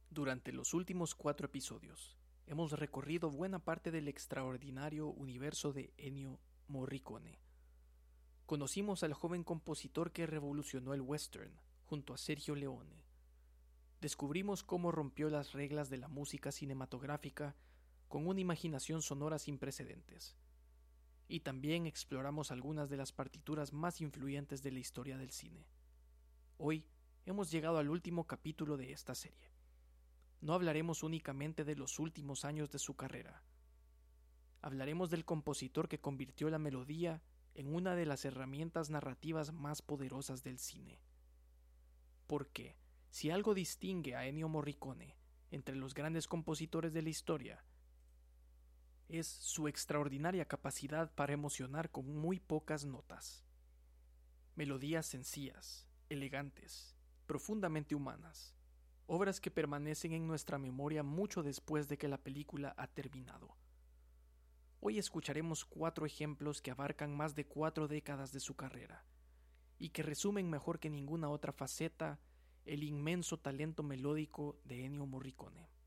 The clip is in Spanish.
Durante los últimos 4 episodios, hemos recorrido buena parte del extraordinario universo de Ennio Morricone. Conocimos al joven compositor que revolucionó el western, junto a Sergio Leone. Descubrimos cómo rompió las reglas de la música cinematográfica con una imaginación sonora sin precedentes. Y también exploramos algunas de las partituras más influyentes de la historia del cine. Hoy hemos llegado al último capítulo de esta serie. No hablaremos únicamente de los últimos años de su carrera. Hablaremos del compositor que convirtió la melodía en una de las herramientas narrativas más poderosas del cine. Porque, si algo distingue a Ennio Morricone entre los grandes compositores de la historia, es su extraordinaria capacidad para emocionar con muy pocas notas. Melodías sencillas, elegantes, profundamente humanas. Obras que permanecen en nuestra memoria mucho después de que la película ha terminado. Hoy escucharemos 4 ejemplos que abarcan más de 4 décadas de su carrera y que resumen mejor que ninguna otra faceta el inmenso talento melódico de Ennio Morricone.